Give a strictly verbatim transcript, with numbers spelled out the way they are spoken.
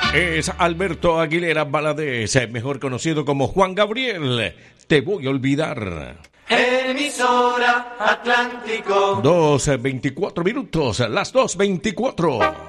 Es Alberto Aguilera Valadez, mejor conocido como Juan Gabriel. Te voy a olvidar. Emisora Atlántico. dos veinticuatro minutos, las dos veinticuatro.